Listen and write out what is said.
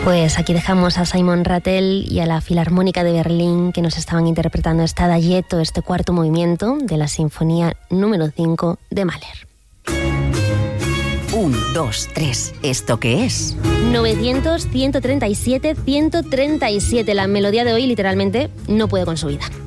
Pues aquí dejamos a Simon Rattle y a la Filarmónica de Berlín, que nos estaban interpretando esta Adagietto, este cuarto movimiento de la Sinfonía número 5 de Mahler. 1, 2, 3, ¿esto qué es? 900, 137, 137. La melodía de hoy literalmente no puede con su vida.